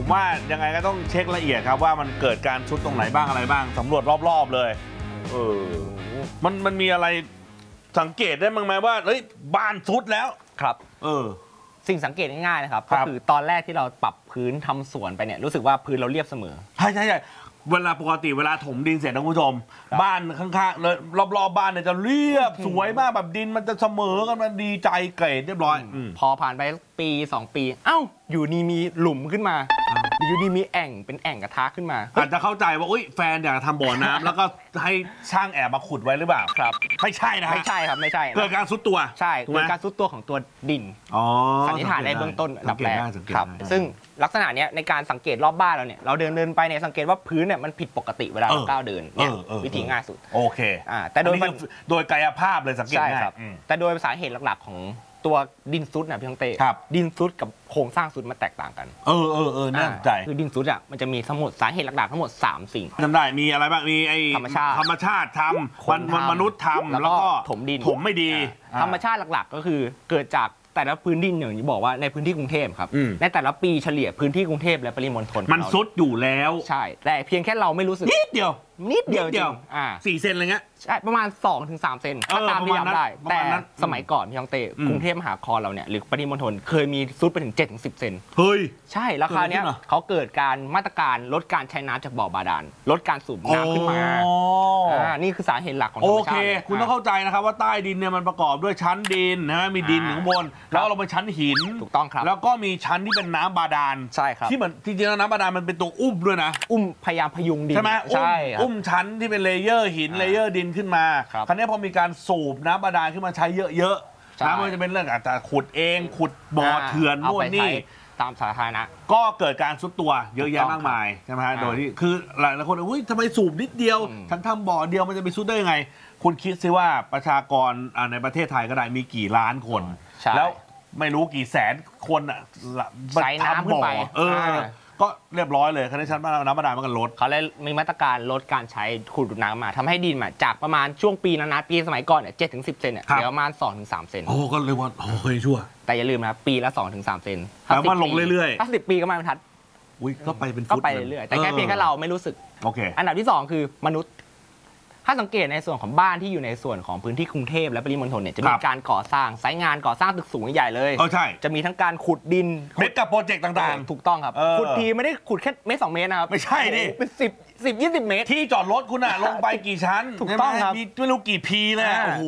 ว่ายังไงก็ต้องเช็คละเอียดครับว่ามันเกิดการทรุดตรงไหนบ้างอะไรบ้างสำรวจรอบๆเลยมันมีอะไรสังเกตได้บ้างไหมว่าเฮ้ยบ้านทรุดแล้วครับสิ่งสังเกตง่ายๆนะครับก็คือตอนแรกที่เราปรับพื้นทำสวนไปเนี่ยรู้สึกว่าพื้นเราเรียบเสมอใช่เวลาปกติเวลาถมดินเสร็จนะคุณผู้ชมบ้านข้างๆเลยรอบๆบ้านเนี่ยจะเรียบสวยมากแบบดินมันจะเสมอกันมันดีใจเกรดเรียบร้อยพอผ่านไปปี2 ปีเอ้าอยู่นี่มีหลุมขึ้นมาอยู่นี่มีแอ่งเป็นแอ่งกระทะขึ้นมาอาจจะเข้าใจว่าแฟนอยากทำบ่อน้ำแล้วก็ให้ช่างแอบมาขุดไว้หรือเปล่าครับไม่ใช่นะไม่ใช่ครับไม่ใช่เกิดการซุดตัวใช่เกิดการซุดตัวของตัวดินสันนิษฐานในเบื้องต้นอันดับแรกครับซึ่งลักษณะนี้ในการสังเกตรอบบ้านเราเนี่ยเราเดินไปเนี่ยสังเกตว่าพื้นเนี่ยมันผิดปกติเวลาเราก้าวเดินเนี่ยวิธีง่ายสุดโอเคแต่โดยกายภาพเลยสังเกตง่ายแต่โดยสาเหตุหลักๆของตัวดินซุดนะพี่ทั้งเต้ดินซุดกับโครงสร้างซุดมันแตกต่างกันน่าสนใจคือดินซุดอ่ะมันจะมีทั้งหมดสาเหตุหลักๆทั้งหมด3 สิ่งจำได้มีอะไรบ้างมีไอ้ธรรมชาติทำมนุษย์ทำแล้วก็ถมดินถมไม่ดีธรรมชาติหลักๆก็คือเกิดจากแต่ละพื้นดินอย่างที่บอกว่าในพื้นที่กรุงเทพครับในแต่ละปีเฉลี่ยพื้นที่กรุงเทพและปริมณฑลมันซุดอยู่แล้วใช่แต่เพียงแค่เราไม่รู้สึกนิดเดียว4 เซนอะไรเงี้ยใช่ประมาณ 2-3 เซนถ้าตามที่ย้ำได้แต่สมัยก่อนพี่ยังเต้กรุงเทพมหานครเราเนี่ยหรือปริมณฑลเคยมีซุดไปถึง 7-10 เซนเฮ้ยใช่ราคาเนี้ยเขาเกิดการมาตรการลดการใช้น้ำจากบ่อบาดาลลดการสูบน้ำขึ้นมานี่คือสาเหตุหลักของธรรมชาติโอเคคุณต้องเข้าใจนะครับว่าใต้ดินเนี่ยมันประกอบด้วยชั้นดินนะมีดินข้างบนแล้วเราเป็นชั้นหินถูกต้องครับแล้วก็มีชั้นที่เป็นน้ำบาดาลใช่ครับที่เหมือนจริงๆแล้วน้ำบาดาลมันเป็นตัวอุ้มด้วยนะพยายามพยุงดินใช่ไหมอุ้มชั้นที่เป็นเลเยอร์หินเลเยอร์ดินขึ้นมาคราวนี้พอมีการสูบน้ำบาดาลขึ้นมาใช้เยอะๆน้ำมันจะเป็นเรื่องอาจจะขุดเองขุดบ่อเถื่อนนู่นนี่ตามสาธารณะก็เกิดการซุดตัวเยอะแยะมากมายใช่ไหมฮะโดยที่คือหลายคนอุ้ยทำไมสูบนิดเดียวฉันทำบ่อเดียวมันจะไปซุดได้ยังไงคุณคิดซิว่าประชากรในประเทศไทยก็ได้มีกี่ล้านคนแล้วไม่รู้กี่แสนคนอ่ะใช้น้ำขึ้นไปก็เรียบร้อยเลยคณะชั้นน้ำบาดาลมันก็ลดเขาเลยมีมาตรการลดการใช้ขุดดูดน้ำมาทำให้ดินจากประมาณช่วงปีนั้นนะปีสมัยก่อนเนี่ย7-10 เซนเนี่ยเหลือประมาณ2-3 เซนก็เลยว่าเคยชั่วแต่อย่าลืมนะปีละ2-3 เซนแต่ว่าลงเรื่อยๆถ้า10 ปีก็มาบรรทัดก็ไปเป็นฟุตก็ไปเรื่อยๆแต่แค่เพียงแค่เราไม่รู้สึกอันดับที่2คือมนุษย์ถ้าสังเกตในส่วนของบ้านที่อยู่ในส่วนของพื้นที่กรุงเทพและปริมณฑลเนี่ยจะมีการก่อสร้างไซต์งานก่อสร้างตึกสูงใหญ่เลยใช่จะมีทั้งการขุดดินเมกะโปรเจกต์ต่างๆถูกต้องครับขุดทีไม่ได้ขุดแค่1-2 เมตรนะครับไม่ใช่ดิเป็น10-20 เมตรที่จอดรถคุณลงไปกี่ชั้นถูกต้องครับมีไม่รู้กี่พีเลย